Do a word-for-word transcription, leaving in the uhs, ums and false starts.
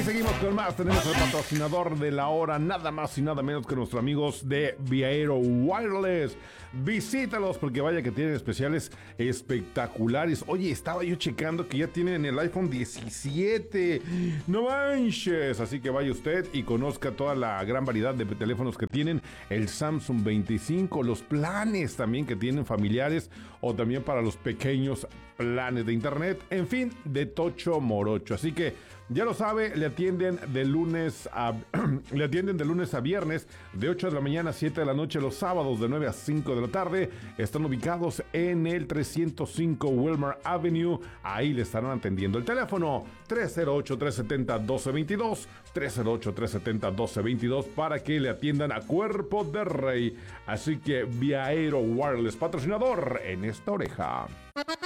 seguimos con más. Tenemos el patrocinador de la hora, nada más y nada menos que nuestros amigos de Viaero Wireless. Visítalos porque vaya que tienen especiales espectaculares. Oye, estaba yo checando que ya tienen el iPhone diecisiete. No manches. Así que vaya usted y conozca toda la gran variedad de teléfonos que tienen. El Samsung veinticinco, los planes también que tienen familiares o también para los pequeños planes de internet. En fin, de tocho morocho. Así que ya lo sabe, le atienden de lunes a le atienden de lunes a viernes de ocho de la mañana a siete de la noche, los sábados de nueve a cinco de la tarde. Están ubicados en el trescientos cinco Wilmer Avenue. Ahí le estarán atendiendo. El teléfono tres cero ocho, tres siete cero, uno dos dos dos, tres cero ocho, tres siete cero, uno dos dos dos para que le atiendan a cuerpo de rey. Así que Viaero Wireless, patrocinador en esta oreja.